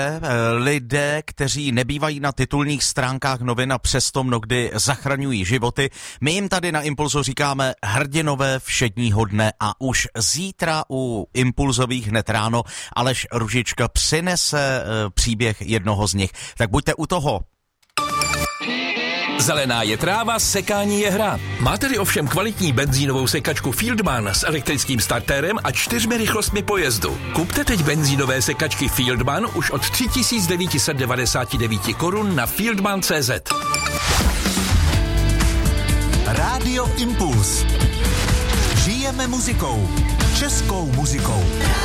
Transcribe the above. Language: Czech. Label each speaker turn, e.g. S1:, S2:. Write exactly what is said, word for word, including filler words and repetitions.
S1: lidé, lidé, kteří nebývají na titulních stránkách novin a přesto mnohdy zachraňují životy. My jim tady na Impulzu říkáme hrdinové všedního dne a už zítra u Impulzových hned ráno Aleš Růžička přinese příběh jednoho z nich. Tak buďte u toho.
S2: Zelená je tráva, sekání je hra. Máte-li ovšem kvalitní benzínovou sekačku Fieldman s elektrickým startérem a čtyřmi rychlostmi pojezdu. Kupte teď benzínové sekačky Fieldman už od tři tisíce devět set devadesát devět korun na fieldman tečka cé zet.
S3: Rádio Impuls. Žijeme muzikou. Českou muzikou.